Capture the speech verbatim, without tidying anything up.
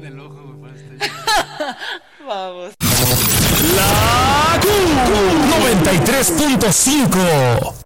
el ojo, güey, para este. Vamos. La Q noventa y tres punto cinco.